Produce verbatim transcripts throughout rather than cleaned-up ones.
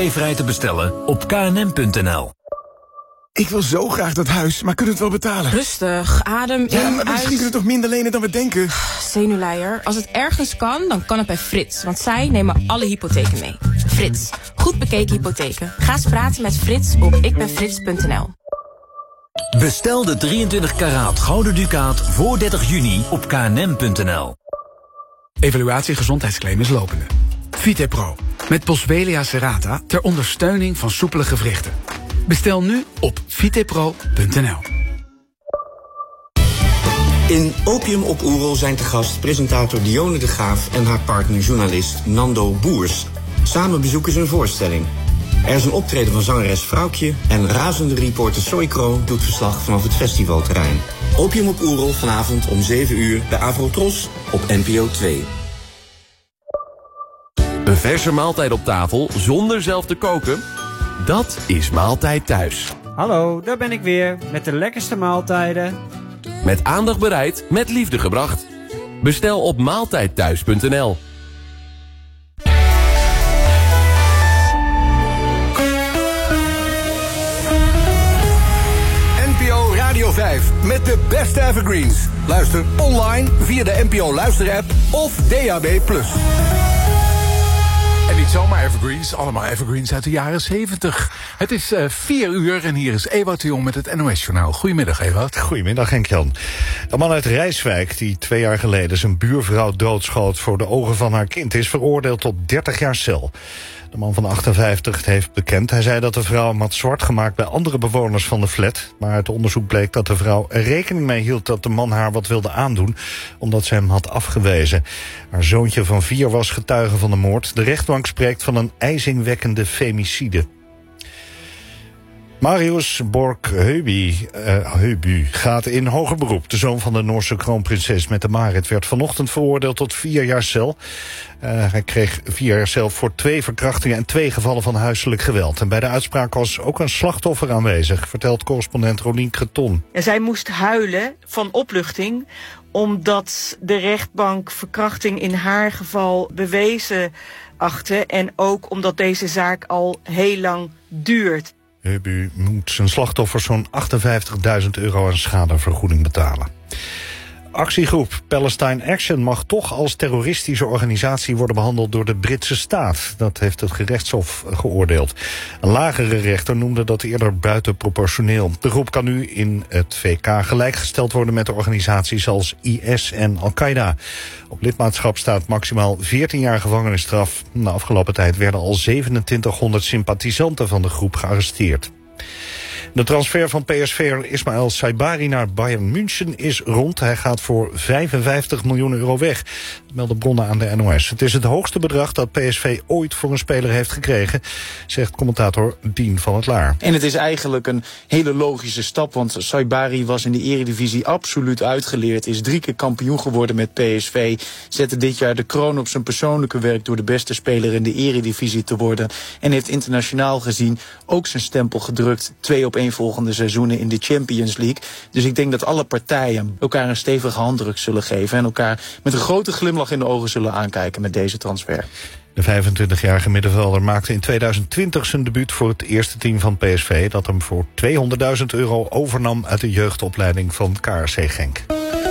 vrij te bestellen op k n m punt n l. Ik wil zo graag dat huis, maar kunnen we het wel betalen? Rustig, adem in, Ja, maar misschien uit. kunnen we toch minder lenen dan we denken? Zenuwleier, als het ergens kan, dan kan het bij Frits. Want zij nemen alle hypotheken mee. Frits, goed bekeken hypotheken. Ga eens praten met Frits op ikbenfrits punt n l. Bestel de drieëntwintig karaat gouden ducaat voor dertig juni op k n m punt n l. Evaluatie gezondheidsclaim is lopende. Vitepro, met Boswellia serrata ter ondersteuning van soepele gewrichten. Bestel nu op vitepro punt n l. In Opium op Oerol zijn te gast presentator Dionne de Graaf en haar partner journalist Nando Boers. Samen bezoeken ze een voorstelling. Er is een optreden van zangeres Vrouwtje en razende reporter Soikro doet verslag vanaf het festivalterrein. Opium op Oerol vanavond om zeven uur bij Avrotros op N P O twee. Een verse maaltijd op tafel zonder zelf te koken? Dat is Maaltijd Thuis. Hallo, daar ben ik weer met de lekkerste maaltijden. Met aandacht bereid, met liefde gebracht. Bestel op maaltijdthuis punt n l. N P O Radio vijf met de beste evergreens. Luister online via de N P O luisterapp of D A B plus. En niet zomaar evergreens, allemaal evergreens uit de jaren zeventig. Het is uh, vier uur en hier is Ewout de Jong met het N O S-journaal. Goedemiddag, Ewout. Goedemiddag, Henk-Jan. Een man uit Rijswijk die twee jaar geleden zijn buurvrouw doodschoot voor de ogen van haar kind is veroordeeld tot dertig jaar cel. De man van achtenvijftig heeft bekend. Hij zei dat de vrouw hem had zwart gemaakt bij andere bewoners van de flat. Maar uit onderzoek bleek dat de vrouw er rekening mee hield dat de man haar wat wilde aandoen, omdat ze hem had afgewezen. Haar zoontje van vier was getuige van de moord. De rechtbank spreekt van een ijzingwekkende femicide. Marius Borg-Heuby uh, Heubu gaat in hoger beroep. De zoon van de Noorse kroonprinses Mette Marit werd vanochtend veroordeeld tot vier jaar cel. Uh, hij kreeg vier jaar cel voor twee verkrachtingen en twee gevallen van huiselijk geweld. En bij de uitspraak was ook een slachtoffer aanwezig, vertelt correspondent Rolien Creton. En zij moest huilen van opluchting, omdat de rechtbank verkrachting in haar geval bewezen achtte. En ook omdat deze zaak al heel lang duurt. Heubu moet zijn slachtoffers zo'n achtenvijftigduizend euro aan schadevergoeding betalen. Actiegroep Palestine Action mag toch als terroristische organisatie worden behandeld door de Britse staat. Dat heeft het gerechtshof geoordeeld. Een lagere rechter noemde dat eerder buitenproportioneel. De groep kan nu in het V K gelijkgesteld worden met organisaties als I S en Al-Qaeda. Op lidmaatschap staat maximaal veertien jaar gevangenisstraf. De afgelopen tijd werden al zevenentwintighonderd sympathisanten van de groep gearresteerd. De transfer van P S V'er Ismaël Saibari naar Bayern München is rond. Hij gaat voor vijfenvijftig miljoen euro weg, melden bronnen aan de N O S. Het is het hoogste bedrag dat P S V ooit voor een speler heeft gekregen, zegt commentator Dien van het Laar. En het is eigenlijk een hele logische stap, want Saibari was in de Eredivisie absoluut uitgeleerd, is drie keer kampioen geworden met P S V, zette dit jaar de kroon op zijn persoonlijke werk door de beste speler in de Eredivisie te worden en heeft internationaal gezien ook zijn stempel gedrukt, twee op één volgende seizoenen in de Champions League. Dus ik denk dat alle partijen elkaar een stevige handdruk zullen geven en elkaar met een grote glimlach in de ogen zullen aankijken met deze transfer. De vijfentwintigjarige middenvelder maakte in tweeduizend twintig zijn debuut voor het eerste team van P S V, dat hem voor tweehonderdduizend euro overnam uit de jeugdopleiding van K R C Genk.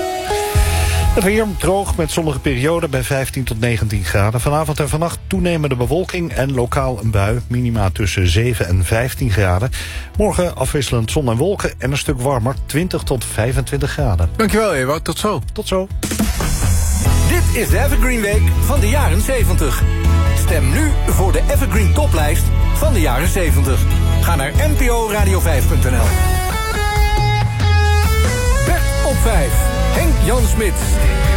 Het weer droog met zonnige perioden bij vijftien tot negentien graden. Vanavond en vannacht toenemende bewolking en lokaal een bui. Minima tussen zeven en vijftien graden. Morgen afwisselend zon en wolken en een stuk warmer, twintig tot vijfentwintig graden. Dankjewel, Ewout. Tot zo. Tot zo. Dit is de Evergreen Week van de jaren zeventig. Stem nu voor de Evergreen toplijst van de jaren zeventig. Ga naar N P O radio vijf punt n l. Bert op vijf. Henk Jan Smit.